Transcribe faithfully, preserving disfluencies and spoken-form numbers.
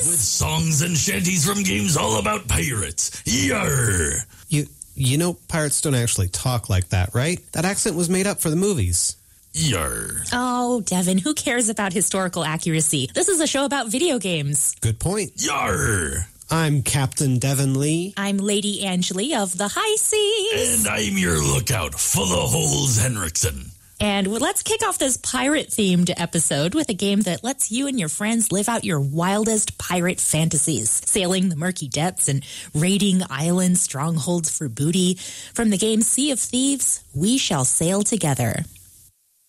With songs and shanties from games all about pirates. Yarr! You, you know pirates don't actually talk like that, right? That accent was made up for the movies. Yarr. Oh, Devin, who cares about historical accuracy? This is a show about video games. Good point. Yarr! I'm Captain Devin Lee. I'm Lady Angeli of the High Seas. And I'm your lookout, full of holes, Henriksen. And let's kick off this pirate-themed episode with a game that lets you and your friends live out your wildest pirate fantasies, sailing the murky depths and raiding island strongholds for booty. From the game Sea of Thieves, we shall sail together.